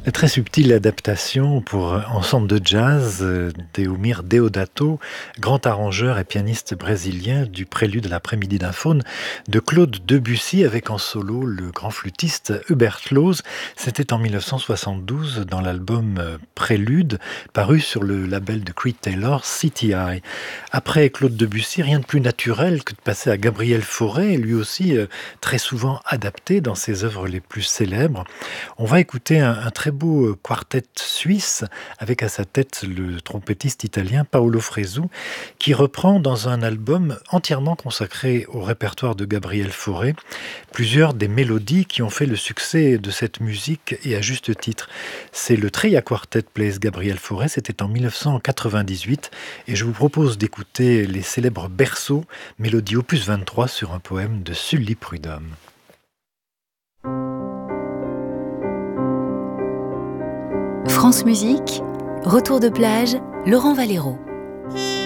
Très subtile adaptation pour ensemble de jazz d'Eumir Deodato, grand arrangeur et pianiste brésilien du prélude à l'après-midi d'un faune de Claude Debussy avec en solo le grand flûtiste Hubert Claus. C'était en 1972 dans l'album Prélude paru sur le label de Creed Taylor CTI. Après Claude Debussy, rien de plus naturel que de passer à Gabriel Fauré, lui aussi très souvent adapté dans ses œuvres les plus célèbres. On va écouter un très beau quartet suisse avec à sa tête le trompettiste italien Paolo Fresu qui reprend dans un album entièrement consacré au répertoire de Gabriel Fauré plusieurs des mélodies qui ont fait le succès de cette musique et à juste titre. C'est le Tria Quartet Plays Gabriel Fauré, c'était en 1998 et je vous propose d'écouter les célèbres berceaux, mélodie opus 23 sur un poème de Sully Prudhomme. France Musique, retour de plage, Laurent Valero.